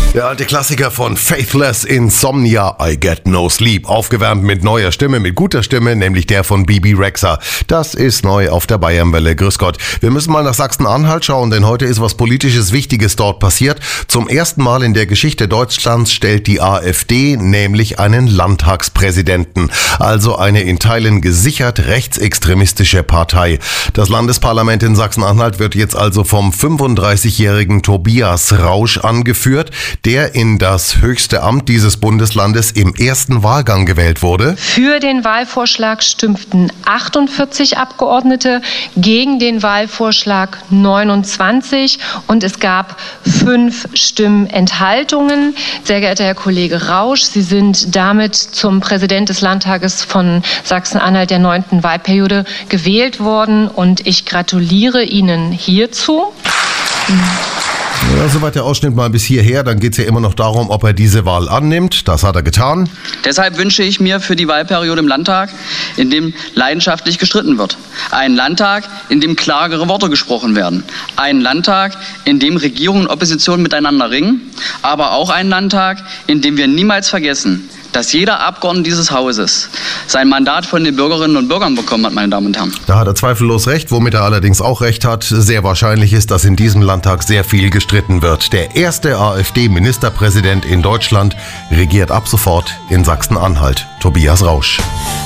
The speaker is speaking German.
Der alte Klassiker von Faithless, Insomnia, I Get No Sleep. Aufgewärmt mit neuer Stimme, mit guter Stimme, nämlich der von Bebe Rexha. Das ist neu auf der Bayernwelle. Grüß Gott. Wir müssen mal nach Sachsen-Anhalt schauen, denn heute ist was Politisches Wichtiges dort passiert. Zum ersten Mal in der Geschichte Deutschlands stellt die AfD nämlich einen Landtagspräsidenten. Also eine in Teilen gesichert rechtsextremistische Partei. Das Landesparlament in Sachsen-Anhalt wird jetzt also vom 35-jährigen Tobias Rausch angeführt, der in das höchste Amt dieses Bundeslandes im ersten Wahlgang gewählt wurde. Für den Wahlvorschlag stimmten 48 Abgeordnete, gegen den Wahlvorschlag 29 und es gab 5 Stimmenthaltungen. Sehr geehrter Herr Kollege Rausch, Sie sind damit zum Präsident des Landtages von Sachsen-Anhalt der 9. Wahlperiode gewählt worden und ich gratuliere Ihnen hierzu. Ja, soweit der Ausschnitt mal bis hierher. Dann geht es ja immer noch darum, ob er diese Wahl annimmt. Das hat er getan. Deshalb wünsche ich mir für die Wahlperiode im Landtag, in dem leidenschaftlich gestritten wird. Einen Landtag, in dem klarere Worte gesprochen werden. Einen Landtag, in dem Regierung und Opposition miteinander ringen. Aber auch einen Landtag, in dem wir niemals vergessen, dass jeder Abgeordnete dieses Hauses sein Mandat von den Bürgerinnen und Bürgern bekommen hat, meine Damen und Herren. Da hat er zweifellos recht, womit er allerdings auch recht hat. Sehr wahrscheinlich ist, dass in diesem Landtag sehr viel gestritten wird. Der erste AfD-Ministerpräsident in Deutschland regiert ab sofort in Sachsen-Anhalt. Tobias Rausch.